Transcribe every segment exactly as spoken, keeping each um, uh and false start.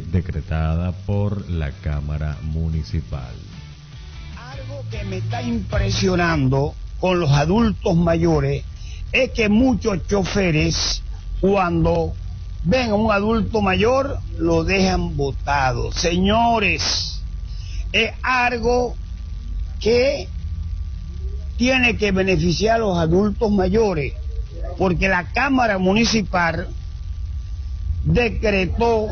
decretada por la Cámara Municipal. Algo que me está impresionando con los adultos mayores es que muchos choferes, cuando ven a un adulto mayor, lo dejan botado. Señores, es algo que tiene que beneficiar a los adultos mayores, porque la Cámara Municipal decretó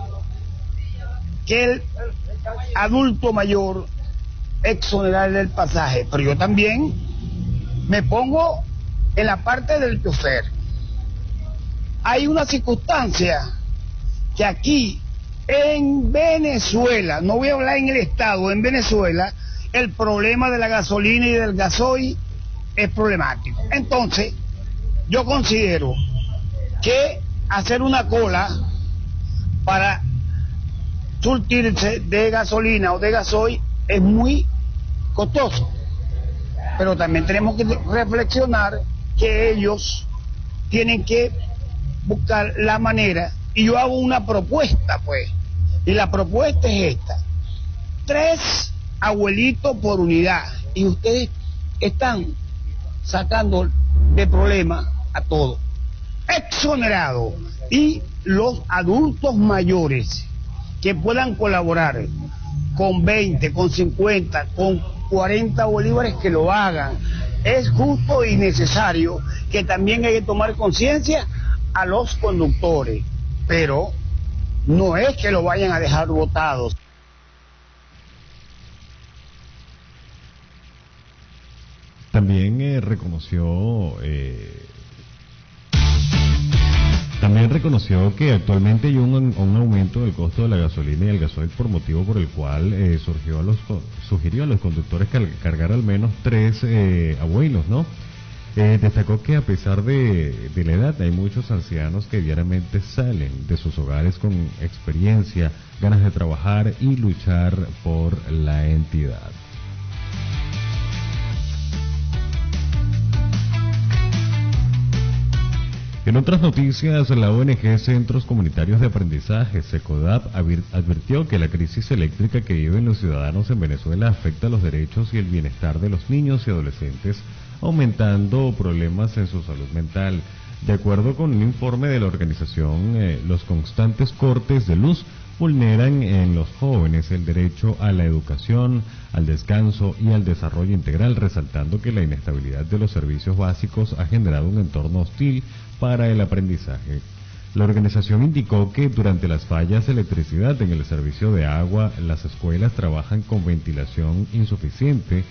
que el adulto mayor exonerar del pasaje, pero yo también me pongo en la parte del chofer. Hay una circunstancia que aquí en Venezuela, no voy a hablar en el estado, en Venezuela, el problema de la gasolina y del gasoil es problemático. Entonces, yo considero que hacer una cola para surtirse de gasolina o de gasoil es muy costoso, pero también tenemos que reflexionar que ellos tienen que buscar la manera, y yo hago una propuesta, pues, y la propuesta es esta: tres abuelitos por unidad, y ustedes están sacando de problema a todos. Exonerado, y los adultos mayores que puedan colaborar con veinte, con cincuenta, con cuarenta bolívares, que lo hagan. Es justo y necesario que también hay que tomar conciencia a los conductores, pero no es que lo vayan a dejar botados. También eh, reconoció eh, también reconoció que actualmente hay un, un aumento del costo de la gasolina y el gasoil, por motivo por el cual eh, surgió a los, sugirió a los conductores car cargar al menos tres eh, abuelos, ¿no? Eh, destacó que a pesar de, de la edad, hay muchos ancianos que diariamente salen de sus hogares con experiencia, ganas de trabajar y luchar por la entidad. En otras noticias, la O N G Centros Comunitarios de Aprendizaje, SECODAP, advirtió que la crisis eléctrica que viven los ciudadanos en Venezuela afecta los derechos y el bienestar de los niños y adolescentes, aumentando problemas en su salud mental. De acuerdo con un informe de la organización, eh, los constantes cortes de luz vulneran en los jóvenes el derecho a la educación, al descanso y al desarrollo integral, resaltando que la inestabilidad de los servicios básicos ha generado un entorno hostil para el aprendizaje. La organización indicó que durante las fallas de electricidad en el servicio de agua, las escuelas trabajan con ventilación insuficiente,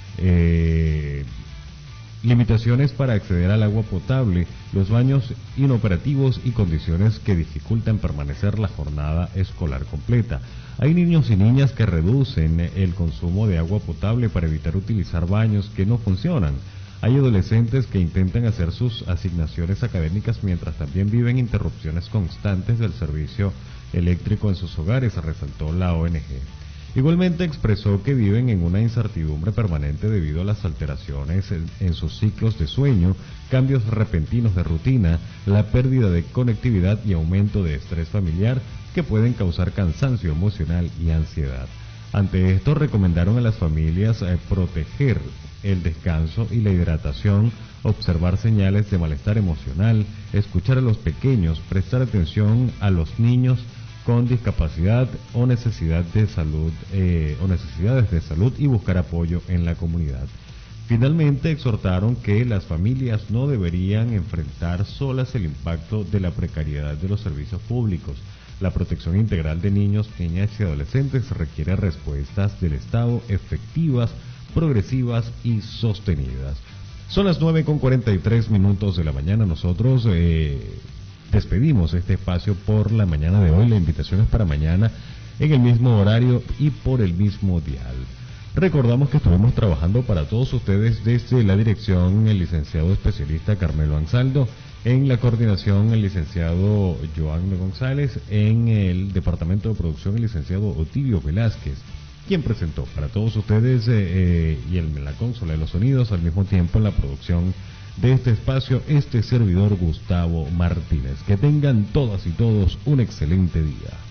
eh, limitaciones para acceder al agua potable, los baños inoperativos y condiciones que dificultan permanecer la jornada escolar completa. Hay niños y niñas que reducen el consumo de agua potable para evitar utilizar baños que no funcionan. Hay adolescentes que intentan hacer sus asignaciones académicas mientras también viven interrupciones constantes del servicio eléctrico en sus hogares, resaltó la O N G. Igualmente expresó que viven en una incertidumbre permanente debido a las alteraciones en, en sus ciclos de sueño, cambios repentinos de rutina, la pérdida de conectividad y aumento de estrés familiar que pueden causar cansancio emocional y ansiedad. Ante esto, recomendaron a las familias eh, proteger el descanso y la hidratación, observar señales de malestar emocional, escuchar a los pequeños, prestar atención a los niños con discapacidad o necesidad de salud eh, o necesidades de salud y buscar apoyo en la comunidad. Finalmente, exhortaron que las familias no deberían enfrentar solas el impacto de la precariedad de los servicios públicos. La protección integral de niños, niñas y adolescentes requiere respuestas del Estado efectivas, progresivas y sostenidas. Son las nueve con cuarenta y tres minutos de la mañana. Nosotros eh, despedimos este espacio por la mañana de hoy. La invitación es para mañana en el mismo horario y por el mismo dial. Recordamos que estuvimos trabajando para todos ustedes desde la dirección el licenciado especialista Carmelo Ansaldo, en la coordinación el licenciado Joan González, en el departamento de producción el licenciado Otivio Velázquez, quien presentó para todos ustedes eh, eh, y en la consola de los sonidos, al mismo tiempo en la producción de este espacio, este servidor Gustavo Martínez. Que tengan todas y todos un excelente día.